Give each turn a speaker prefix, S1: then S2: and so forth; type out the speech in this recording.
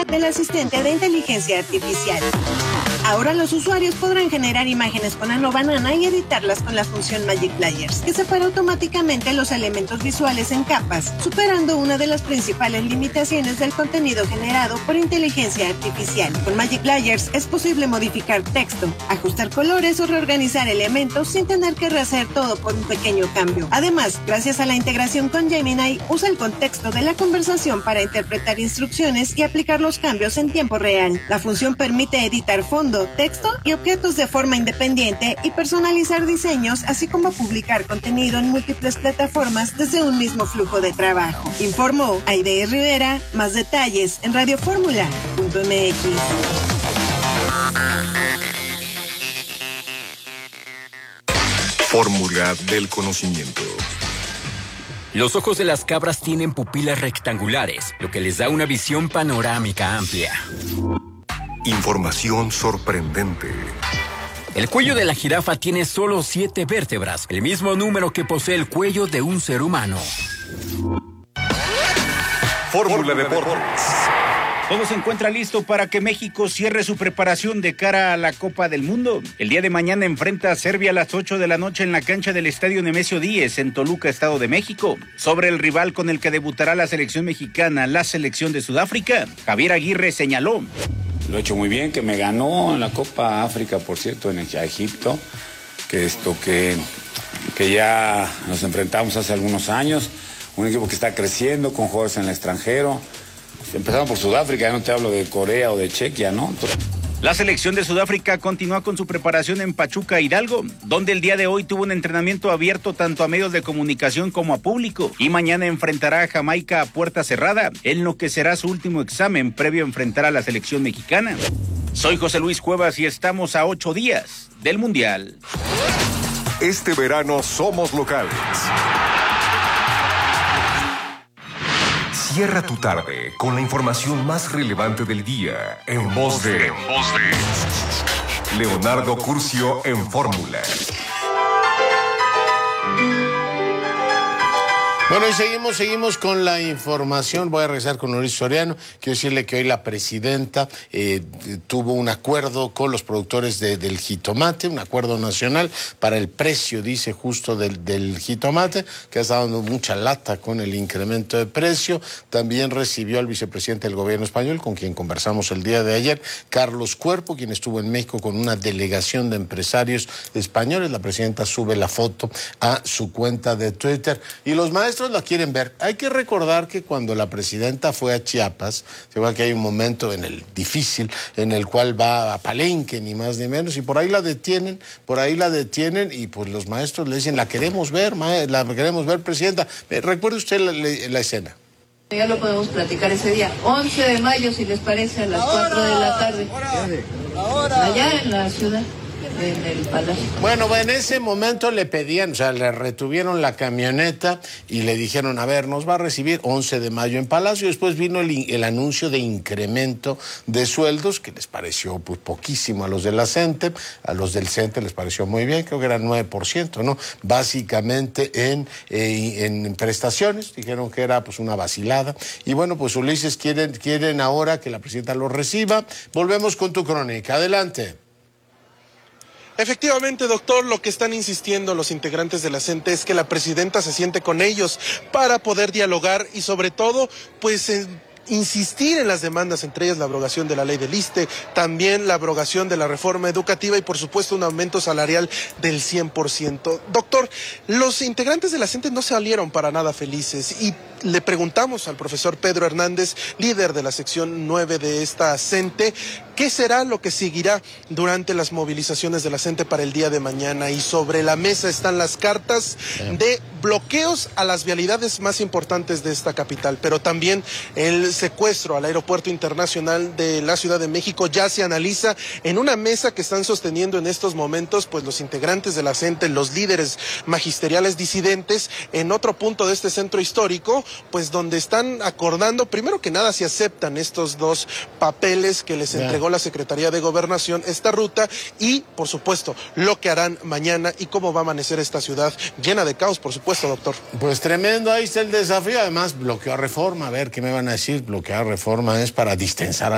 S1: novedad del asistente de inteligencia artificial. Ahora los usuarios podrán generar imágenes con Ano Banana y editarlas con la función Magic Layers, que separa automáticamente los elementos visuales en capas, superando una de las principales limitaciones del contenido generado por inteligencia artificial. Con Magic Layers es posible modificar texto, ajustar colores o reorganizar elementos sin tener que rehacer todo por un pequeño cambio. Además, gracias a la integración con Gemini, usa el contexto de la conversación para interpretar instrucciones y aplicar los cambios en tiempo real. La función permite editar fondo, texto y objetos de forma independiente y personalizar diseños, así como publicar contenido en múltiples plataformas desde un mismo flujo de trabajo. Informó Aide Rivera. Más detalles en radioformula.mx.
S2: Fórmula del conocimiento.
S3: Los ojos de las cabras tienen pupilas rectangulares, lo que les da una visión panorámica amplia.
S2: Información sorprendente.
S3: El cuello de la jirafa tiene solo 7 vértebras, el mismo número que posee el cuello de un ser humano.
S2: Fórmula Deportes.
S4: Todo se encuentra listo para que México cierre su preparación de cara a la Copa del Mundo. El día de mañana enfrenta a Serbia a las 8 de la noche en la cancha del Estadio Nemesio Díez en Toluca, Estado de México. Sobre el rival con el que debutará la selección mexicana, la selección de Sudáfrica, Javier Aguirre señaló:
S5: lo he hecho muy bien, que me ganó en la Copa África, por cierto, en Egipto, que ya nos enfrentamos hace algunos años, un equipo que está creciendo con jugadores en el extranjero. Empezamos por Sudáfrica, ya no te hablo de Corea o de Chequia, ¿no?
S4: La selección de Sudáfrica continúa con su preparación en Pachuca, Hidalgo, donde el día de hoy tuvo un entrenamiento abierto tanto a medios de comunicación como a público, y mañana enfrentará a Jamaica a puerta cerrada, en lo que será su último examen previo a enfrentar a la selección mexicana. Soy José Luis Cuevas y estamos a 8 días del Mundial.
S2: Este verano somos locales. Cierra tu tarde con la información más relevante del día en voz de Leonardo Curcio en Fórmula.
S6: Bueno, y seguimos con la información. Voy a regresar con Luis Soriano. Quiero decirle que hoy la presidenta tuvo un acuerdo con los productores del jitomate, un acuerdo nacional para el precio, dice, justo del jitomate, que ha estado dando mucha lata con el incremento de precio. También recibió al vicepresidente del gobierno español, con quien conversamos el día de ayer, Carlos Cuerpo, quien estuvo en México con una delegación de empresarios españoles. La presidenta sube la foto a su cuenta de Twitter y los maestros la quieren ver. Hay que recordar que cuando la presidenta fue a Chiapas, se ve que hay un momento difícil en el cual va a Palenque, ni más ni menos, y por ahí la detienen, y pues los maestros le dicen: la queremos ver, presidenta. Recuerde usted la escena.
S7: Ya lo podemos platicar ese día. 11 de mayo, si les parece, a las 4 de la tarde. Allá en la ciudad. En el palacio. Bueno, en ese momento le pedían, le retuvieron la camioneta y le dijeron: a ver, nos va a recibir 11 de mayo en Palacio. Después vino el anuncio de incremento de sueldos, que les pareció pues poquísimo a los de la CENTE, a los del CENTE les pareció muy bien, creo que era 9%, ¿no? Básicamente en prestaciones, dijeron que era pues una vacilada. Y bueno, pues Ulises, quieren ahora que la presidenta los reciba. Volvemos con tu crónica, adelante.
S8: Efectivamente, doctor, lo que están insistiendo los integrantes de la CENTE es que la presidenta se siente con ellos para poder dialogar y sobre todo, pues insistir en las demandas, entre ellas la abrogación de la ley del ISSSTE, también la abrogación de la reforma educativa y por supuesto un aumento salarial del 100%. Doctor, los integrantes de la CENTE no salieron para nada felices y le preguntamos al profesor Pedro Hernández, líder de la sección 9 de esta CENTE, ¿qué será lo que seguirá durante las movilizaciones de la CENTE para el día de mañana? Y sobre la mesa están las cartas de bloqueos a las vialidades más importantes de esta capital, pero también el secuestro al Aeropuerto Internacional de la Ciudad de México ya se analiza en una mesa que están sosteniendo en estos momentos pues los integrantes de la CENTE, los líderes magisteriales disidentes, en otro punto de este centro histórico, pues donde están acordando, primero que nada, si aceptan estos dos papeles que les entregó la Secretaría de Gobernación, esta ruta, y por supuesto lo que harán mañana y cómo va a amanecer esta ciudad llena de caos, por supuesto, doctor.
S6: Pues tremendo, ahí está el desafío. Además, bloqueo a Reforma, a ver qué me van a decir. Bloquear Reforma es para distensar